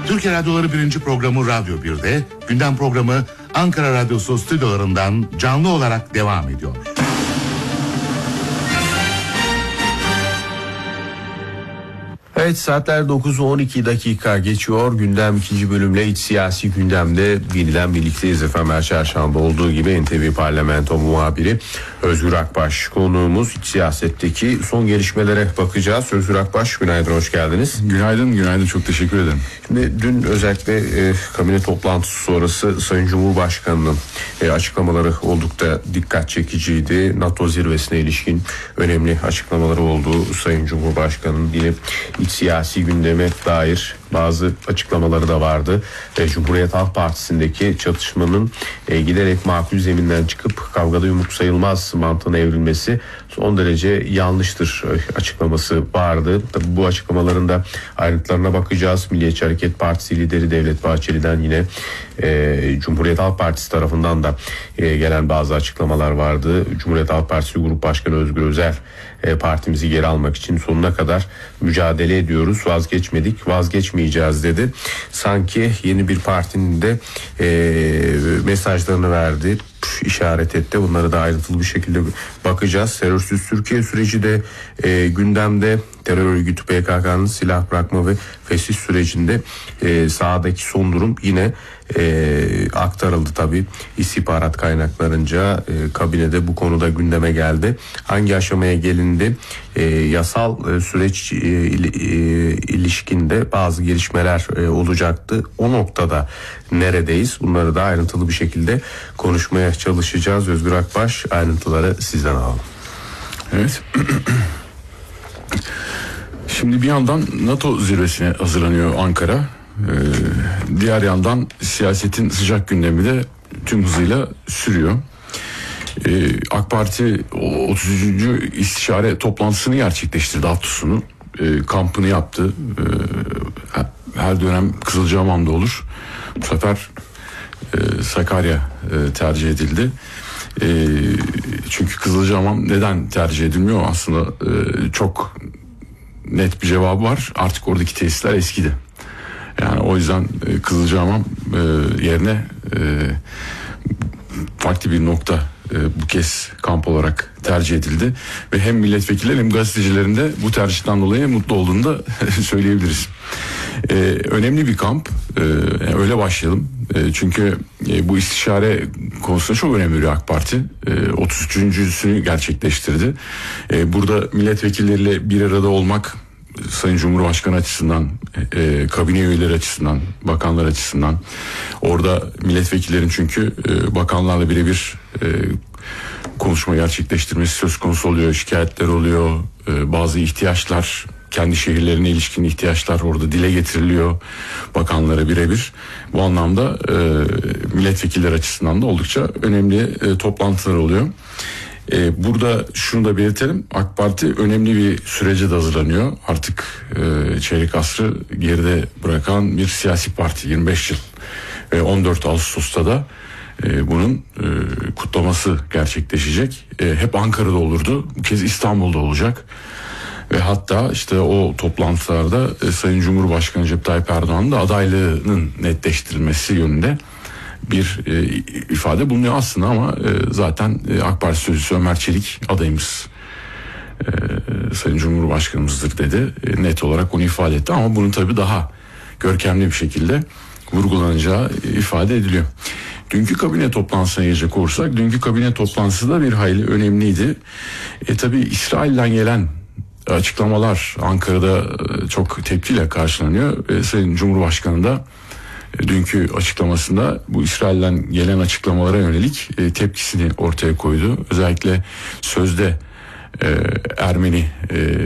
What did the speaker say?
Türkiye Radyoları 1. programı Radyo 1'de, gündem programı Ankara Radyosu stüdyolarından canlı olarak devam ediyor. Evet, saatler 9:12 dakika geçiyor. Gündem ikinci bölümle iç siyasi gündemde yeniden birlikteyiz efendim. Her çarşamba olduğu gibi NTV Parlamento muhabiri Özgür Akbaş konuğumuz. İç siyasetteki son gelişmelere bakacağız. Özgür Akbaş, günaydın, hoş geldiniz. Günaydın, çok teşekkür ederim. Şimdi dün özellikle kabine toplantısı sonrası Sayın Cumhurbaşkanı'nın açıklamaları oldukça dikkat çekiciydi. NATO zirvesine ilişkin önemli açıklamaları oldu. Sayın Cumhurbaşkanı'nın yine iç siyasi gündeme dair bazı açıklamaları da vardı. Cumhuriyet Halk Partisi'ndeki çatışmanın giderek makul zeminden çıkıp kavgada yumruk sayılmaz mantığına evrilmesi son derece yanlıştır açıklaması vardı. Tabii bu açıklamaların da ayrıntılarına bakacağız. Milliyetçi Hareket Partisi lideri Devlet Bahçeli'den yine Cumhuriyet Halk Partisi tarafından da gelen bazı açıklamalar vardı. Cumhuriyet Halk Partisi Grup Başkanı Özgür Özel partimizi geri almak için sonuna kadar mücadele ediyoruz, vazgeçmedik, vazgeçmeyeceğiz dedi. Sanki yeni bir partinin de mesajlarını verdi, işaret etti. Bunları da ayrıntılı bir şekilde bakacağız. Terörsüz Türkiye süreci de gündemde. Terör örgütü PKK'nın silah bırakma ve fesih sürecinde sahadaki son durum yine aktarıldı tabii. İstihbarat kaynaklarınca kabinede bu konuda gündeme geldi. Hangi aşamaya gelindi? Yasal süreç ilişkinde bazı gelişmeler olacaktı. O noktada neredeyiz? Bunları da ayrıntılı bir şekilde konuşmaya çalışacağız. Özgür Akbaş, ayrıntıları sizden alalım. Evet. Şimdi bir yandan NATO zirvesine hazırlanıyor Ankara. Diğer yandan siyasetin sıcak gündemi de tüm hızıyla sürüyor. AK Parti 33. istişare toplantısını gerçekleştirdi hafta sonu. Kampını yaptı. Her dönem Kızılcahamam'da olur. Bu sefer Sakarya tercih edildi. Çünkü Kızılcahamam neden tercih edilmiyor? Aslında çok net bir cevabı var. Artık oradaki tesisler eskidi. Yani o yüzden Kızılcahamam yerine farklı bir nokta bu kez kamp olarak tercih edildi. Ve hem milletvekilleri hem gazetecilerin de bu tercihten dolayı mutlu olduğunu da söyleyebiliriz. Önemli bir kamp. Öyle başlayalım. Çünkü bu istişare konusunda çok önem veriyor AK Parti. 33.sünü gerçekleştirdi. Burada milletvekilleriyle bir arada olmak Sayın Cumhurbaşkanı açısından, kabine üyeleri açısından, bakanlar açısından, orada milletvekillerin çünkü bakanlarla birebir konuşma gerçekleştirmesi söz konusu oluyor, şikayetler oluyor, bazı ihtiyaçlar, kendi şehirlerine ilişkin ihtiyaçlar orada dile getiriliyor bakanlara birebir. Bu anlamda milletvekiller açısından da oldukça önemli toplantılar oluyor. Burada şunu da belirtelim, AK Parti önemli bir sürece de hazırlanıyor. Artık çeyrek asrı geride bırakan bir siyasi parti, 25 yıl. 14 Ağustos'ta da bunun kutlaması gerçekleşecek. Hep Ankara'da olurdu, bu kez İstanbul'da olacak. Ve hatta işte o toplantılarda Sayın Cumhurbaşkanı Recep Tayyip Erdoğan'ın da adaylığının netleştirilmesi yönünde bir ifade bulunuyor aslında ama zaten AK Parti sözcüsü Ömer Çelik adayımız Sayın Cumhurbaşkanımızdır dedi. Net olarak onu ifade etti ama bunun tabii daha görkemli bir şekilde vurgulanacağı ifade ediliyor. Dünkü kabine toplantısına gelecek olursak, dünkü kabine toplantısı da bir hayli önemliydi. Tabii İsrail'den gelen açıklamalar Ankara'da çok tepkiyle karşılanıyor. Sayın Cumhurbaşkanı da dünkü açıklamasında bu İsrail'den gelen açıklamalara yönelik tepkisini ortaya koydu. Özellikle sözde Ermeni